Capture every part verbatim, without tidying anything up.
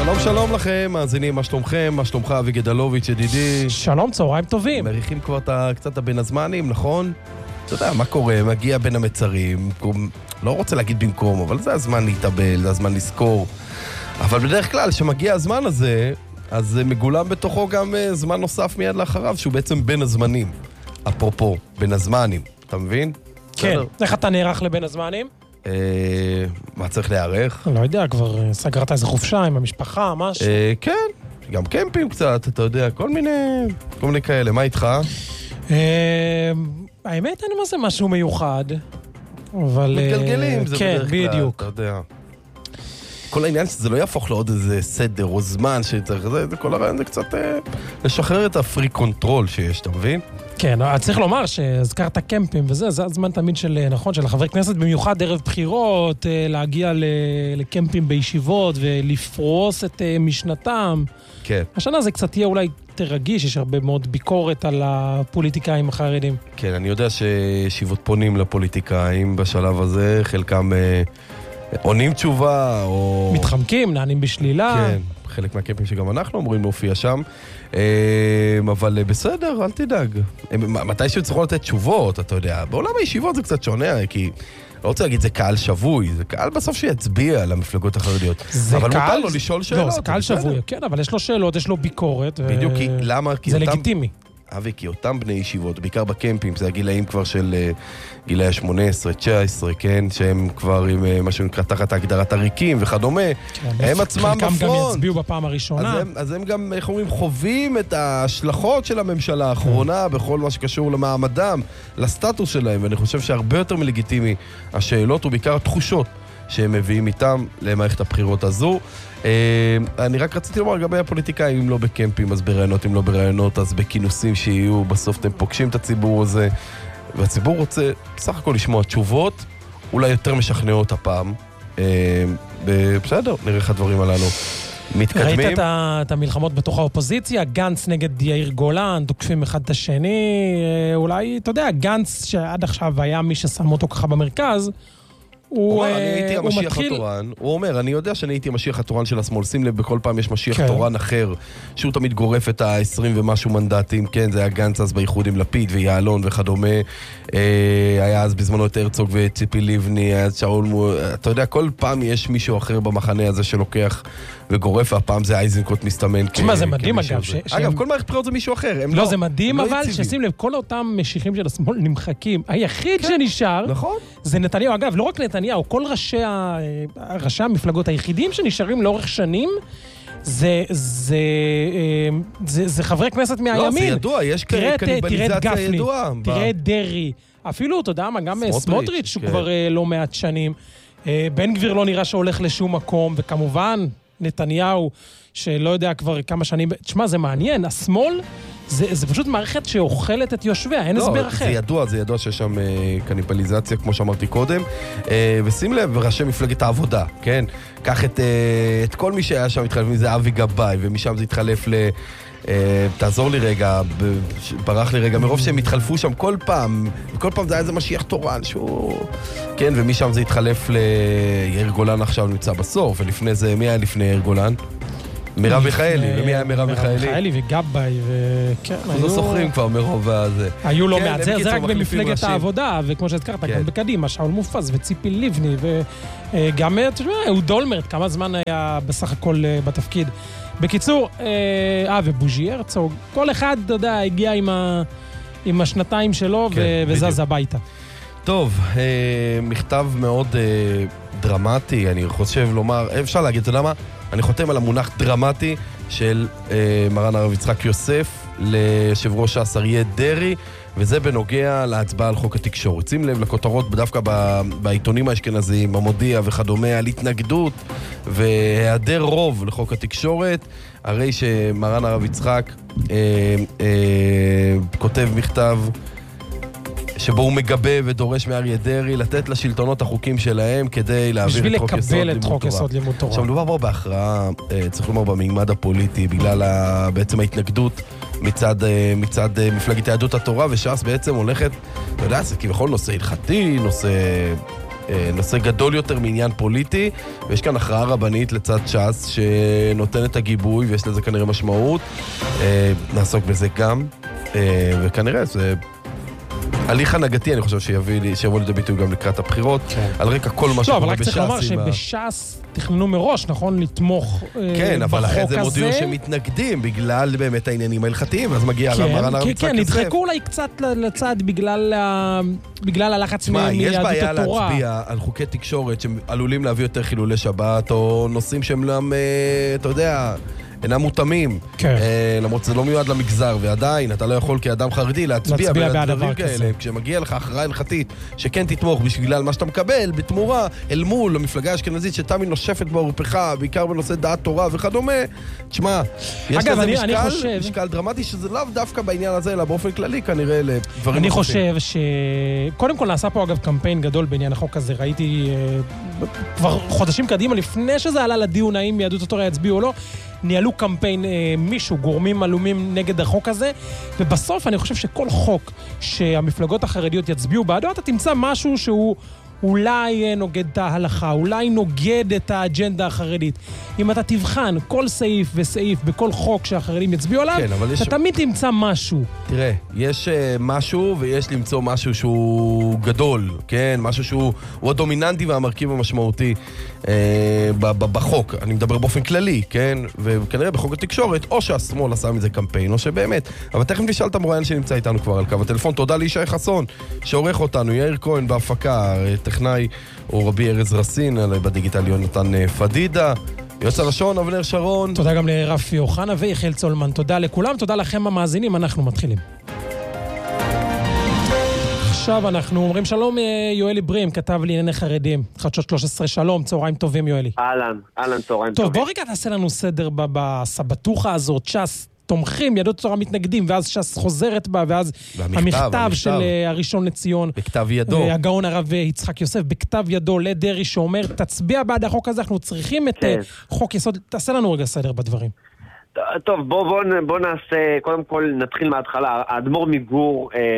שלום שלום לכם, מאזינים, מה שלומכם? מה שלומך אבי גדלוביץ' ידידי? שלום, צהריים טובים. מריחים כבר קצת בין הזמנים, נכון? אתה יודע, מה קורה? מגיע בין המצרים, לא רוצה להגיד במקום, אבל זה הזמן להתאבל, זה הזמן לזכור. אבל בדרך כלל, שמגיע הזמן הזה, אז מגולם בתוכו גם זמן נוסף מיד לאחריו, שהוא בעצם בין הזמנים. אפרופו, בין הזמנים, אתה מבין? כן, איך אתה נערך לבין הזמנים? מה צריך להיערך? לא יודע, כבר סגרת איזה חופשה עם המשפחה, משהו? כן, גם קמפים קצת, אתה יודע, כל מיני, כל מיני כאלה. מה איתך? האמת, אין מה זה משהו מיוחד, אבל... מתגלגלים, זה כן, בדרך כלל, בדיוק. אתה יודע. כל העניין שזה לא יהפוך לעוד איזה סדר או זמן שצריך, זה, זה כל הרעיון זה קצת לשחרר את הפרי קונטרול שיש, אתה מבין? כן, צריך לומר שהזכרת קמפים וזה, זה הזמן תמיד של, נכון, של החבר כנסת, במיוחד ערב בחירות, להגיע לקמפים בישיבות ולפרוס את משנתם. כן. השנה זה קצת יהיה אולי תרגיש, יש הרבה מאוד ביקורת על הפוליטיקאים החרדים. כן, אני יודע שישיבות פונים לפוליטיקאים בשלב הזה, חלקם עונים תשובה או... מתחמקים, נענים בשלילה. כן. חלק מהקמפים שגם אנחנו אמורים להופיע שם, אבל בסדר, אל תדאג. מתי שצריכו לתת תשובות, אתה יודע, בעולם הישיבות זה קצת שונה, כי לא רוצה להגיד, זה קהל שבוי, זה קהל בסוף שיצביע על המפלגות החרדיות. אבל מותר לו לשאול שאלות. לא, זה קהל שבוי, כן, אבל יש לו שאלות, יש לו ביקורת. בדיוק, למה? זה לגיטימי. אבי, כי אותם בני ישיבות, בעיקר בקמפים, זה הגילאים כבר של גילאי ה-שמונה עשרה תשע עשרה, כן? שהם כבר עם מה שנקרא תחת הגדרת הריקים וכדומה. הם עצמם בפרונט. חלקם גם יצביעו בפעם הראשונה. אז הם, אז הם גם, איך אומרים, חווים את ההשלכות של הממשלה האחרונה בכל מה שקשור למעמדם, לסטטוס שלהם, ואני חושב שהרבה יותר מלגיטימי השאלות ובעיקר התחושות שהם מביאים איתם למערכת הבחירות הזו. אני רק רציתי לומר, לגבי הפוליטיקאים, אם לא בקמפים, אז ברעיונות, אם לא ברעיונות, אז בכינוסים שיהיו, בסוף אתם פוגשים את הציבור הזה, והציבור רוצה בסך הכל לשמוע תשובות, אולי יותר משכנעות הפעם. בסדר, נראה איך הדברים הללו מתקדמים. ראית את המלחמות בתוך האופוזיציה? גנץ נגד יאיר גולן, תוקפים אחד את השני, אולי, אתה יודע, גנץ שעד עכשיו היה מי ששם אותו ככה במרכז, הוא אומר, אני הייתי המשיח התורן. הוא אומר, אני יודע שאני הייתי המשיח התורן של השמאל. שים לב, בכל פעם יש משיח תורן אחר, שהוא תמיד גורף את ה-עשרים ומשהו מנדטים. כן, זה היה גנץ אז באיחוד עם לפיד ויעלון וכדומה. היה אז בזמנו את הרצוג וציפי לבני, היה שאול, אתה יודע, כל פעם יש מישהו אחר במחנה הזה שלוקח וגורף, והפעם זה אייזנקוט מסתמן. תשמע, זה מדהים אגב. אגב, כל מערכת בחירות זה מישהו אחר. לא, זה מדהים, אבל ששים לב, כל אותם משיחים של השמאל נמחקים. היחיד שנשאר, זה נתניהו. אגב, לא רק נתניהו, כל ראשי, ראשי המפלגות היחידים שנשארים לאורך שנים, זה, זה, זה, זה חברי כנסת מהימין. לא, זה ידוע, יש קניבליזציה ידועה. תראה את דרי. אפילו, אתה יודע מה, גם סמוטריץ' שהוא כבר לא מעט שנים. בן גביר לא נראה שהולך לשום מקום, וכמובן, נתניהו, שלא יודע כבר כמה שנים... תשמע, זה מעניין, השמאל... זה, זה פשוט מערכת שאוכלת את יושביה, אין הסבר אחר. זה ידוע, זה ידוע שיש שם אה, קניבליזציה, כמו שאמרתי קודם, אה, ושים לב, ראשי מפלגת העבודה, כן? קח את, אה, את כל מי שהיה שם התחלף, מי זה אבי גבאי, ומשם זה התחלף ל... אה, תעזור לי רגע, ברח לי רגע, מרוב שהם התחלפו שם כל פעם, וכל פעם זה היה איזה משיח תורן, שהוא... כן, ומשם זה התחלף ליאיר גולן עכשיו נמצא בסוף, ולפני זה, מי היה לפני יאיר גולן? מירב מיכאלי, ומי היה מירב מיכאלי? מירב מיכאלי וגבאי, וכן, היו... אנחנו לא זוכרים כבר מרוב הזה. היו לא מעט, זה רק במפלגת העבודה, וכמו שהזכרת, גם בקדימה, שאול מופז וציפי לבני, וגם, תשמע, אהוד אולמרט, כמה זמן היה בסך הכל בתפקיד. בקיצור, אה, ובוז'י הרצוג, כל אחד, אתה יודע, הגיע עם השנתיים שלו, וזז הביתה. טוב, מכתב מאוד דרמטי, אני חושב לומר, אפשר להגיד, אתה יודע מה? אני חותם על המונח דרמטי של אה, מרן הרב יצחק יוסף ליושב ראש אריה דרעי, וזה בנוגע להצבעה על חוק התקשורת. שים לב לכותרות דווקא ב, בעיתונים האשכנזיים, במודיע וכדומה, על התנגדות והיעדר רוב לחוק התקשורת, הרי שמרן הרב יצחק אה, אה, כותב מכתב שבו הוא מגבה ודורש מאריה דרעי לתת לשלטונות החוקים שלהם כדי להעביר את חוק יסוד לימוד תורה. בשביל לקבל את חוק יסוד לימוד תורה. עכשיו, מדובר בו בהכרעה, צריך לומר, במימד הפוליטי, בגלל בעצם ההתנגדות מצד, מצד מפלגת יהדות התורה, וש"ס בעצם הולכת, אתה יודע, זה כביכול נושא הלכתי, נושא נושא גדול יותר מעניין פוליטי, ויש כאן הכרעה רבנית לצד ש"ס שנותן את הגיבוי, ויש לזה כנראה משמעות. נעסוק בזה גם, וכנראה זה הליך הנהגתי, אני חושב שיבוא לידי ביטוי גם לקראת הבחירות, על רקע כל מה שקורה בש"ס. לא, אבל רק צריך לומר שבש"ס תכננו מראש, נכון, לתמוך בחוק הזה. כן, אבל אחרי זה מודיעו שמתנגדים בגלל באמת העניינים ההלכתיים, אז מגיע למרן הרב יצחק יוסף. כן, נדחקו אולי קצת לצד בגלל הלחץ מיהדות התורה. יש בעיה להצביע על חוקי תקשורת שעלולים להביא יותר חילולי שבת, או נושאים שהם לא, אתה יודע, אינם מותאמים, כן. אה, למרות שזה לא מיועד למגזר, ועדיין אתה לא יכול כאדם חרדי להצביע בעד דברים כאלה, כשמגיע לך הכרעה הלכתית שכן תתמוך בשביל מה שאתה מקבל, בתמורה אל מול המפלגה האשכנזית שתמיד נושפת בעורפך, בעיקר בנושא דעת תורה וכדומה, תשמע, יש אגב, לזה אני, משקל, אני חושב... משקל דרמטי שזה לאו דווקא בעניין הזה, אלא באופן כללי כנראה לדברים אני נוספים. חושב ש... קודם כל נעשה פה אגב קמפיין גדול בעניין החוק הזה, ראיתי uh, כבר חודשים קדימה, לפני שזה עלה לדיון האם יהדות התורה יצביעו או לא, ניהלו קמפיין אה, מישהו, גורמים עלומים נגד החוק הזה, ובסוף אני חושב שכל חוק שהמפלגות החרדיות יצביעו בעדו, אתה תמצא משהו שהוא אולי נוגד את ההלכה, אולי נוגד את האג'נדה החרדית. אם אתה תבחן כל סעיף וסעיף בכל חוק שהחרדים יצביעו עליו, כן, אתה יש... תמיד תמצא משהו. תראה, יש uh, משהו ויש למצוא משהו שהוא גדול, כן? משהו שהוא הדומיננטי והמרכיב המשמעותי uh, בחוק. אני מדבר באופן כללי, כן? וכנראה בחוק התקשורת, או שהשמאל עשה מזה קמפיין, או שבאמת. אבל תכף נשאל את המרואיין שנמצא איתנו כבר על קו הטלפון. תודה לישי חסון, שעורך אותנו, יאיר כהן בהפקה, טכנאי או רבי ארז רסין, בדיגיטל יונתן פדידה, יוצא לשון, אבנר שרון. תודה גם לרפי אוחנה ויחיאל צולמן. תודה לכולם, תודה לכם המאזינים, אנחנו מתחילים. עכשיו אנחנו אומרים שלום יואלי ברים, כתב לענייני חרדים, חדשות שלוש עשרה, שלום, צהריים טובים יואלי. אהלן, אהלן, צהריים טוב, טובים. בוא רגע תעשה לנו סדר בסבתוחה הזאת, ש"ס תומכים, יהדות התורה מתנגדים, ואז ש"ס חוזרת בה, ואז המכתב, המכתב של הראשון לציון, בכתב ידו, הגאון הרב יצחק יוסף, בכתב ידו לדרי שאומר, תצביע בעד החוק הזה, אנחנו צריכים את כן. חוק יסוד, תעשה לנו רגע סדר בדברים. טוב, בוא, בוא, בוא נעשה, קודם כל נתחיל מההתחלה. האדמו"ר מגור, אה,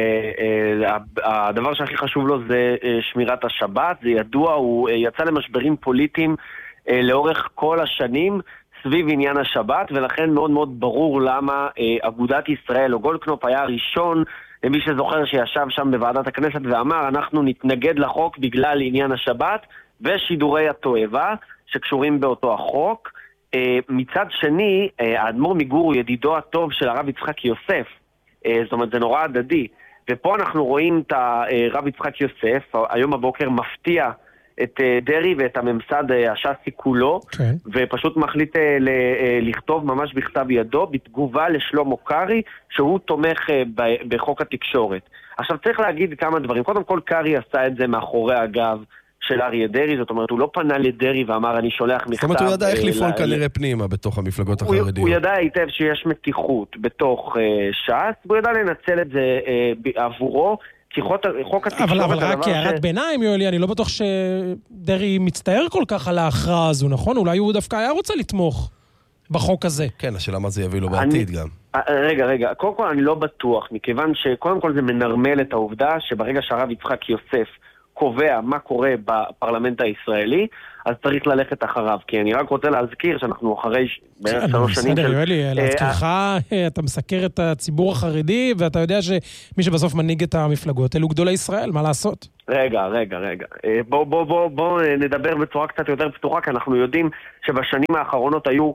אה, הדבר שהכי חשוב לו זה אה, שמירת השבת, זה ידוע, הוא אה, יצא למשברים פוליטיים אה, לאורך כל השנים, סביב עניין השבת, ולכן מאוד מאוד ברור למה אה, אגודת ישראל או גולדקנופ היה הראשון, למי שזוכר שישב שם בוועדת הכנסת ואמר, אנחנו נתנגד לחוק בגלל עניין השבת, ושידורי התועבה שקשורים באותו החוק. אה, מצד שני, אה, האדמו"ר מגור הוא ידידו הטוב של הרב יצחק יוסף, אה, זאת אומרת זה נורא הדדי, ופה אנחנו רואים את הרב יצחק יוסף, היום הבוקר מפתיע, את דרי ואת הממסד הש"סי כולו, כן. ופשוט מחליט לכתוב ממש בכתב ידו, בתגובה לשלמה קרעי, שהוא תומך בחוק התקשורת. עכשיו צריך להגיד כמה דברים. קודם כל קרעי עשה את זה מאחורי הגב של אריה דרי, זאת אומרת, הוא לא פנה לדרי ואמר, אני שולח מכתב. זאת אומרת, הוא ידע איך לפעול כנראה פנימה בתוך המפלגות החרדיות. הוא ידע היטב שיש מתיחות בתוך ש"ס, והוא ידע לנצל את זה עבורו, כי חוק התקשורת... אבל, אבל רק הערת ביניים, יואלי, אני לא בטוח שדרי מצטער כל כך על ההכרעה הזו, נכון? אולי הוא דווקא היה רוצה לתמוך בחוק הזה. כן, השאלה מה זה יביא לו בעתיד גם. רגע, רגע, קודם כל אני לא בטוח, מכיוון שקודם כל זה מנרמל את העובדה שברגע שהרב יצחק יוסף קובע מה קורה בפרלמנט הישראלי, אז צריך ללכת אחריו, כי אני רק רוצה להזכיר שאנחנו אחרי בערך שלוש שנים... בסדר, יואלי, להזכירך, אתה מסקר את הציבור החרדי, ואתה יודע שמי שבסוף מנהיג את המפלגות, אלו גדולי ישראל, מה לעשות? רגע, רגע, רגע. בוא, בוא, בוא, בוא נדבר בצורה קצת יותר פתוחה, כי אנחנו יודעים שבשנים האחרונות היו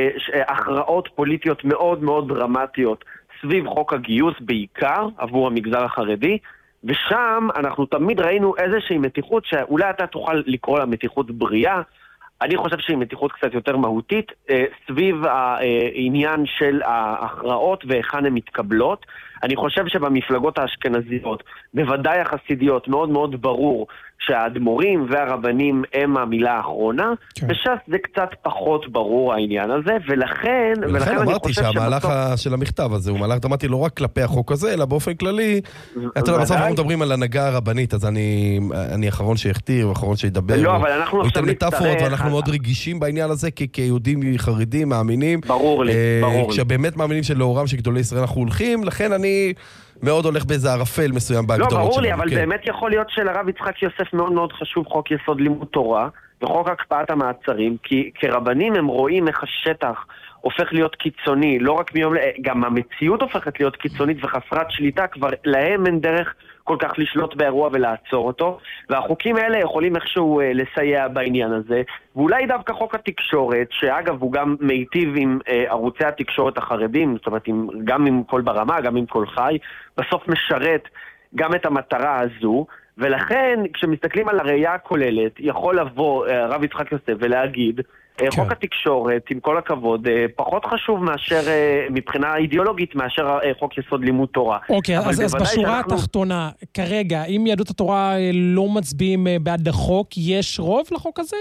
הכרעות פוליטיות מאוד מאוד דרמטיות סביב חוק הגיוס, בעיקר עבור המגזר החרדי, ושם אנחנו תמיד ראינו איזושהי מתיחות שאולי אתה תוכל לקרוא לה מתיחות בריאה, אני חושב שהיא מתיחות קצת יותר מהותית, סביב העניין של ההכרעות והיכן הן מתקבלות. אני חושב שבמפלגות האשכנזיות, בוודאי החסידיות, מאוד מאוד ברור שהאדמו"רים והרבנים הם המילה האחרונה, כן. וש"ס זה קצת פחות ברור העניין הזה, ולכן... ולכן, ולכן אמרתי שהמהלך שבסוף... של המכתב הזה הוא מהלך דרמטי לא רק כלפי החוק הזה, אלא באופן כללי, אתה יודע, בסוף אנחנו מדברים על הנהגה הרבנית, אז אני, אני אחרון שיכתיר, אחרון שידבר. לא, אבל אנחנו עכשיו נצטרך... ואנחנו מאוד רגישים בעניין הזה, כיהודים חרדים, מאמינים. ברור לי, ברור לי. כשבאמת מאמינים שלאורם שגדולי ישראל אנחנו הולכים, לכן אני... מאוד הולך באיזה ערפל מסוים בהגדרות שלנו. לא, ברור לי, אבל באמת יכול להיות שלרב יצחק יוסף מאוד מאוד חשוב חוק יסוד לימוד תורה, וחוק הקפאת המעצרים, כי כרבנים הם רואים איך השטח הופך להיות קיצוני, לא רק מיום, גם המציאות הופכת להיות קיצונית וחסרת שליטה, כבר להם אין דרך כל כך לשלוט באירוע ולעצור אותו, והחוקים האלה יכולים איכשהו אה, לסייע בעניין הזה, ואולי דווקא חוק התקשורת, שאגב הוא גם מיטיב עם אה, ערוצי התקשורת החרדים, זאת אומרת עם, גם עם כל ברמה, גם עם כל חי, בסוף משרת גם את המטרה הזו, ולכן כשמסתכלים על הראייה הכוללת, יכול לבוא אה, רב יצחק יוסף ולהגיד, כן. חוק התקשורת, עם כל הכבוד, פחות חשוב מאשר, מבחינה אידיאולוגית, מאשר חוק יסוד לימוד תורה. אוקיי, אז, אז בשורה שאנחנו... התחתונה, כרגע, אם יהדות התורה לא מצביעים בעד החוק, יש רוב לחוק הזה?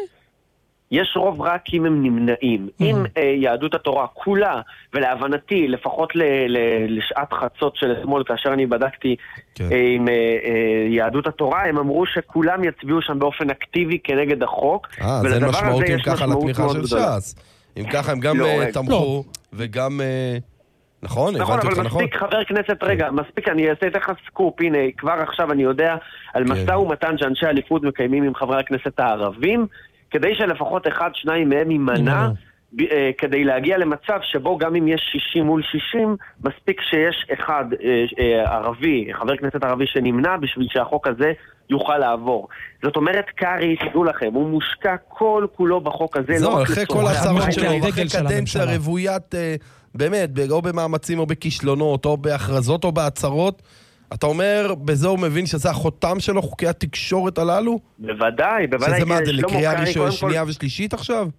יש רוב רק אם הם נמנעים. Mm-hmm. אם uh, יהדות התורה כולה, ולהבנתי, לפחות ל- ל- לשעת חצות של אתמול, כאשר אני בדקתי okay. uh, עם uh, uh, יהדות התורה, הם אמרו שכולם יצביעו שם באופן אקטיבי כנגד החוק. אה, זה משמעות אם ככה לתמיכה של ש"ס. אם ככה הם גם לא, תמכו, לא. וגם... Uh... נכון, נכון, הבנתי אותך נכון. אבל מספיק חבר כנסת, רגע, מספיק, אני אעשה לך סקופ, הנה, כבר עכשיו אני יודע על משא ומתן שאנשי הליכוד מקיימים עם חברי הכנסת הערבים, כדי שלפחות אחד, שניים מהם יימנע, ב, אה, כדי להגיע למצב שבו גם אם יש שישים מול שישים, מספיק שיש אחד אה, אה, ערבי, חבר כנסת ערבי שנמנע, בשביל שהחוק הזה יוכל לעבור. זאת אומרת, קרי, תדעו לכם, הוא מושקע כל כולו בחוק הזה. זו, לא אחרי כל הצהרות שלו, אחרי קדנציה רוויית, אה, באמת, או במאמצים או בכישלונות, או בהכרזות או בהצהרות, אתה אומר, בזה הוא מבין שזה החותם שלו, חוקי התקשורת הללו? בוודאי, בוודאי. שזה מה, זה לקריאה שנייה ושלישית עכשיו?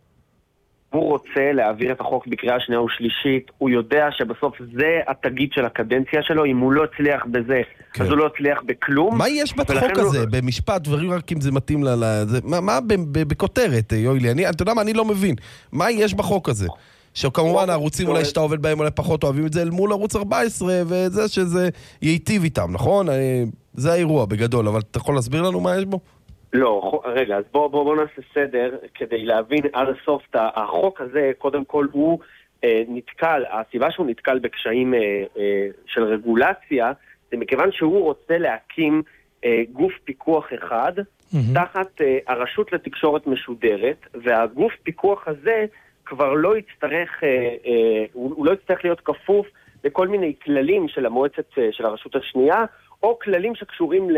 הוא רוצה להעביר את החוק בקריאה שנייה ושלישית, הוא יודע שבסוף זה התגיד של הקדנציה שלו, אם הוא לא הצליח בזה, כן. אז הוא לא הצליח בכלום. מה יש בחוק הזה? הוא... במשפט, דברים רק אם זה מתאים ל... זה, מה, מה בכותרת, יואילי? אני, אתה יודע מה, אני לא מבין. מה יש בחוק הזה? שכמובן הערוצים אולי שאתה עובד בהם אולי פחות אוהבים את זה אל מול ערוץ ארבע עשרה, וזה שזה ייטיב איתם, נכון? זה האירוע בגדול, אבל אתה יכול להסביר לנו מה יש בו? לא, רגע, אז בוא, בוא, בוא נעשה סדר כדי להבין עד הסוף. החוק הזה, קודם כל, הוא אה, נתקל, הסיבה שהוא נתקל בקשיים אה, אה, של רגולציה, זה מכיוון שהוא רוצה להקים אה, גוף פיקוח אחד, mm-hmm. תחת אה, הרשות לתקשורת משודרת, והגוף פיקוח הזה כבר לא יצטרך, אה, אה, הוא, הוא לא יצטרך להיות כפוף לכל מיני כללים של המועצת אה, של הרשות השנייה, או כללים שקשורים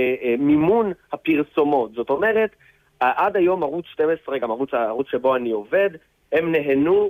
למימון הפרסומות. זאת אומרת, עד היום ערוץ שתים עשרה, גם ערוץ, הערוץ שבו אני עובד, הם נהנו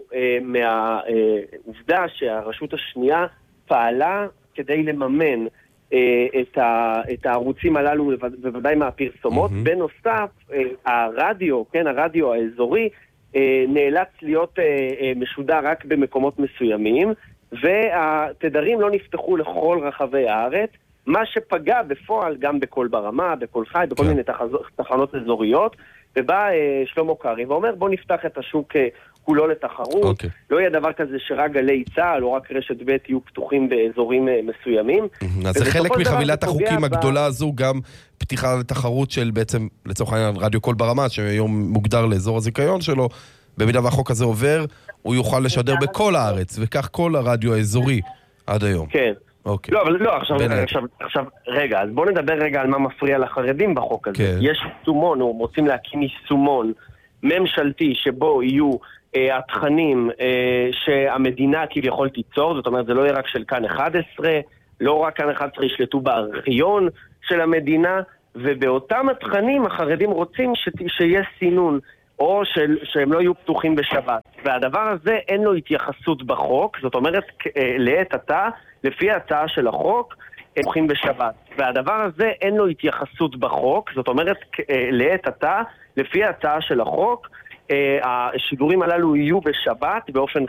מהעובדה שהרשות השנייה פעלה כדי לממן את, ה, את הערוצים הללו, בוודאי מהפרסומות. Mm-hmm. בנוסף, הרדיו, כן, הרדיו האזורי, נאלץ להיות משודר רק במקומות מסוימים, והתדרים לא נפתחו לכל רחבי הארץ, מה שפגע בפועל גם בכל ברמה, בכל חי, בכל כן. מיני תחז... תחנות אזוריות, ובא אה, שלמה קרי ואומר בוא נפתח את השוק אה, כולו לתחרות, אוקיי. לא יהיה דבר כזה שרק גלי צהל או רק רשת ב' יהיו פתוחים באזורים אה, מסוימים. אז זה חלק מחבילת החוקים הגדולה ב... הזו, גם פתיחה לתחרות של בעצם, לצורך העניין רדיו קול ברמה, שהיום מוגדר לאזור הזיכיון שלו, במידה והחוק הזה עובר, הוא יוכל לשדר בכל הארץ, וכך כל הרדיו האזורי עד היום. כן. אוקיי. לא, אבל לא, עכשיו, עכשיו, עכשיו, רגע, אז בואו נדבר רגע על מה מפריע לחרדים בחוק הזה. כן. יש יישומון, או רוצים להקים יישומון ממשלתי שבו יהיו אה, התכנים אה, שהמדינה כביכול תיצור, זאת אומרת, זה לא יהיה רק של כאן אחת עשרה, לא רק כאן אחת עשרה ישלטו בארכיון של המדינה, ובאותם התכנים החרדים רוצים ש... שיהיה סינון, או של... שהם לא יהיו פתוחים בשבת. והדבר הזה אין לו התייחסות בחוק, זאת אומרת, אה, לעת עתה, לפי ההצעה של החוק, פתוחים בשבת. והדבר הזה אין לו התייחסות בחוק, זאת אומרת, לעת עתה, לפי ההצעה של החוק, השידורים הללו יהיו בשבת באופן